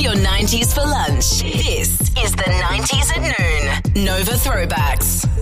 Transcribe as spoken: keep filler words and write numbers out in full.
your nineties for lunch. This is the nineties at noon. Nova Throwbacks.